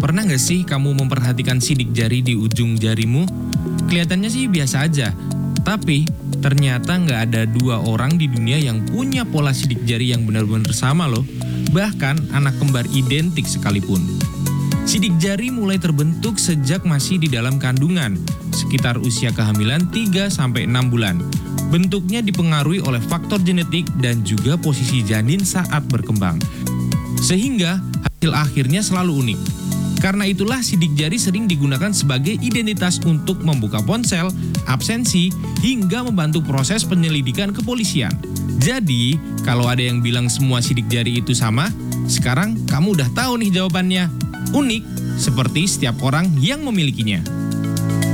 Pernah nggak sih kamu memperhatikan sidik jari di ujung jarimu? Kelihatannya sih biasa aja, tapi ternyata nggak ada dua orang di dunia yang punya pola sidik jari yang benar-benar sama loh. Bahkan anak kembar identik sekalipun. Sidik jari mulai terbentuk sejak masih di dalam kandungan, sekitar usia kehamilan 3-6 bulan. Bentuknya dipengaruhi oleh faktor genetik dan juga posisi janin saat berkembang. Sehingga hasil akhirnya selalu unik. Karena itulah sidik jari sering digunakan sebagai identitas untuk membuka ponsel, absensi, hingga membantu proses penyelidikan kepolisian. Jadi, kalau ada yang bilang semua sidik jari itu sama, sekarang kamu udah tahu nih jawabannya. Unik, seperti setiap orang yang memilikinya.